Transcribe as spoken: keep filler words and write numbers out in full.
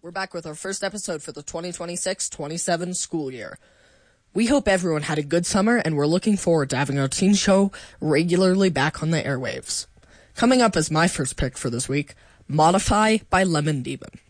We're back with our first episode for the twenty twenty-six twenty-seven school year. We hope everyone had a good summer, and we're looking forward to having our teen show regularly back on the airwaves. Coming up as my first pick for this week, Modify by Lemon Demon.